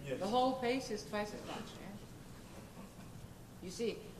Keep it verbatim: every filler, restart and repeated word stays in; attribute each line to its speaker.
Speaker 1: Yes.
Speaker 2: The whole base is twice as much, yeah? You see,